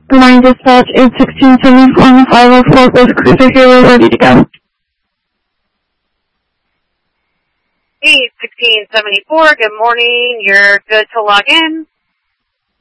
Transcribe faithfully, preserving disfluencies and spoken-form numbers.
Good morning, dispatch. eight sixteen seventy-four five oh four, Ghost Cruiser here. We're ready to go. eight sixteen seventy-four, good morning. You're good to log in.